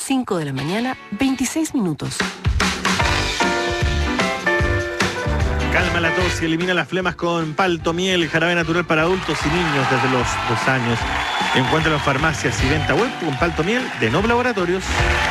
5 de la mañana, 26 minutos. Calma la tos y elimina las flemas con Palto Miel, jarabe natural para adultos y niños desde los 2 años. Encuentra en farmacias y venta web con Palto Miel de Noble Laboratorios.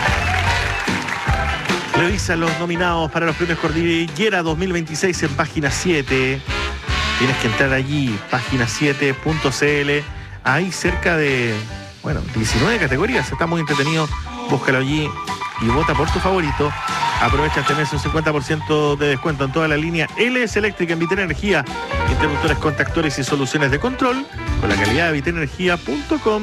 Revisa los nominados para los premios Cordillera 2026 en página 7. Tienes que entrar allí, página7.cl. Hay cerca de, 19 categorías. Está muy entretenido. Búscalo allí y vota por tu favorito. Aprovecha este mes un 50% de descuento en toda la línea LS Eléctrica en Vitenergia. Interruptores, contactores y soluciones de control con la calidad de vitenergia.com.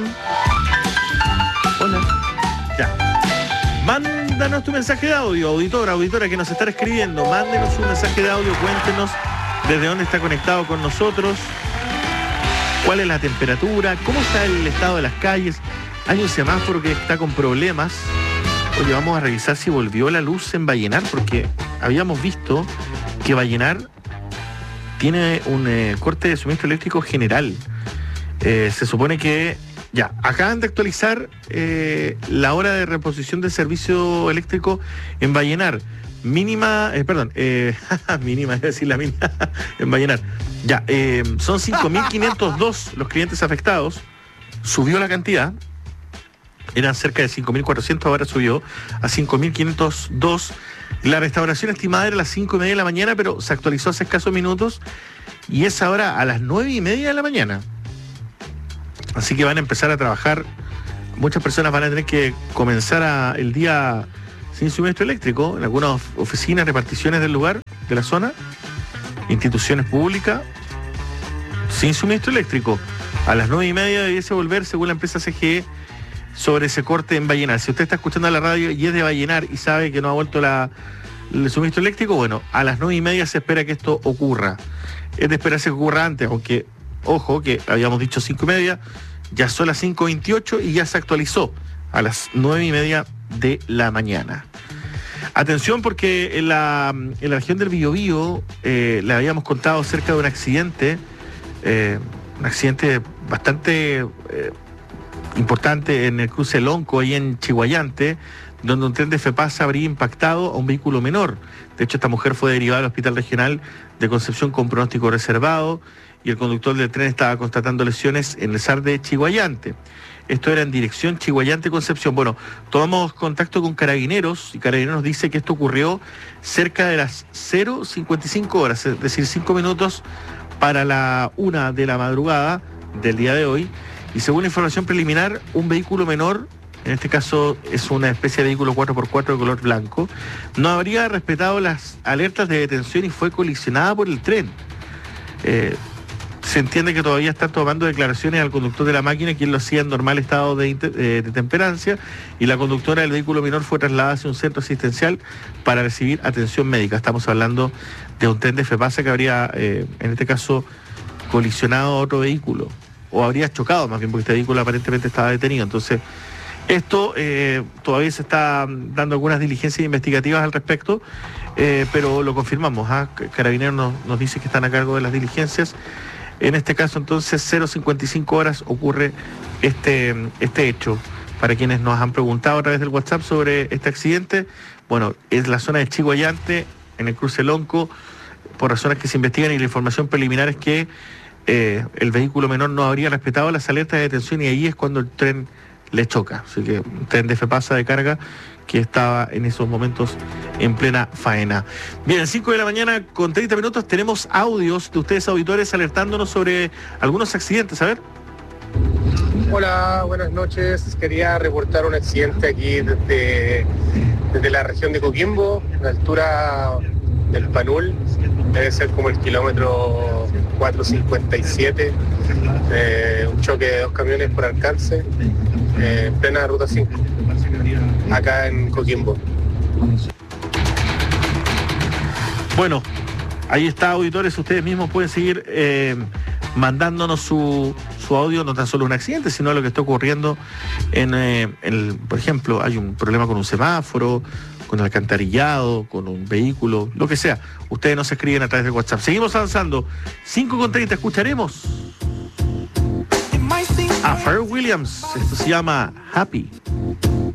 Hola. Ya. Mándanos tu mensaje de audio, auditora que nos está escribiendo. Mándenos un mensaje de audio, cuéntenos desde dónde está conectado con nosotros, cuál es la temperatura, cómo está el estado de las calles. Hay un semáforo que está con problemas. Oye, vamos a revisar si volvió la luz en Vallenar, porque habíamos visto que Vallenar tiene un corte de suministro eléctrico general. Se supone que ya acaban de actualizar la hora de reposición del servicio eléctrico en Vallenar. Mínima, mínima, es decir, la mínima en Vallenar. Ya, son 5.502 los clientes afectados. Subió la cantidad. Eran cerca de 5.400, ahora subió a 5.502. La restauración estimada era a las 5:30 de la mañana, pero se actualizó hace escasos minutos y es ahora a las 9:30 de la mañana. Así que van a empezar a trabajar. Muchas personas van a tener que comenzar el día sin suministro eléctrico en algunas oficinas, reparticiones del lugar, de la zona, instituciones públicas, sin suministro eléctrico. A las 9:30 debiese volver, según la empresa CGE, sobre ese corte en Vallenar. Si usted está escuchando la radio y es de Vallenar y sabe que no ha vuelto el suministro eléctrico, bueno, a las 9:30 se espera que esto ocurra. Es de esperarse que ocurra antes, aunque, ojo, que habíamos dicho 5:30, ya son las 5:28 y ya se actualizó a las 9:30 de la mañana. Atención, porque en la región del Biobío le habíamos contado acerca de un accidente bastante importante en el cruce Lonco, ahí en Chiguayante, donde un tren de FEPASA habría impactado a un vehículo menor. De hecho, esta mujer fue derivada al Hospital Regional de Concepción con pronóstico reservado y el conductor del tren estaba constatando lesiones en el SAR de Chiguayante. Esto era en dirección Chiguayante-Concepción. Bueno, tomamos contacto con Carabineros y Carabineros dice que esto ocurrió cerca de las 0:55 horas, es decir, 5 minutos para la 1 de la madrugada del día de hoy. Y según la información preliminar, un vehículo menor, en este caso es una especie de vehículo 4x4 de color blanco, no habría respetado las alertas de detención y fue colisionada por el tren. Se entiende que todavía están tomando declaraciones al conductor de la máquina, quien lo hacía en normal estado de temperancia, y la conductora del vehículo menor fue trasladada hacia un centro asistencial para recibir atención médica. Estamos hablando de un tren de FEPASA que habría, en este caso, colisionado a otro vehículo, o habría chocado más bien, porque este vehículo aparentemente estaba detenido. Entonces, esto todavía se está dando algunas diligencias investigativas al respecto, pero lo confirmamos. Carabineros nos dice que están a cargo de las diligencias. En este caso, entonces, 0:55 horas ocurre este hecho. Para quienes nos han preguntado a través del WhatsApp sobre este accidente, bueno, es la zona de Chiguayante, en el cruce Lonco, por razones que se investigan, y la información preliminar es que el vehículo menor no habría respetado las alertas de detención y ahí es cuando el tren le choca. Así que un tren de FEPASA de carga que estaba en esos momentos en plena faena. Bien, 5 de la mañana con 30 minutos tenemos audios de ustedes auditores alertándonos sobre algunos accidentes. A ver. Hola, buenas noches. Quería reportar un accidente aquí desde la región de Coquimbo, a la altura del Panul. Debe ser como el kilómetro 457. Un choque de 2 camiones por alcance en plena ruta 5, acá en Coquimbo. Bueno, ahí está, auditores. Ustedes mismos pueden seguir mandándonos su audio, no tan solo un accidente, sino lo que está ocurriendo por ejemplo, hay un problema con un semáforo, con el alcantarillado, con un vehículo, lo que sea. Ustedes nos escriben a través de WhatsApp. Seguimos avanzando. 5:30, escucharemos a Pharrell Williams. Esto se llama Happy.